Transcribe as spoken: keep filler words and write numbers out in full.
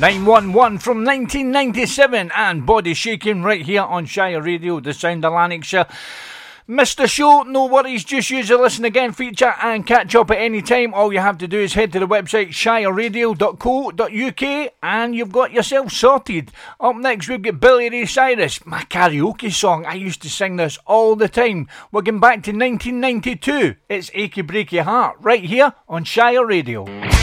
nine one one from nineteen ninety-seven and Body Shaking right here on Shire Radio, the sound of Lanarkshire. Missed the show, no worries, just use the listen again feature and catch up at any time. All you have to do is head to the website shire radio dot co dot uk and you've got yourself sorted. Up next we've got Billy Ray Cyrus, my karaoke song. I used to sing this all the time. We're going back to nineteen ninety-two. It's Achy Breaky Heart right here on Shire Radio.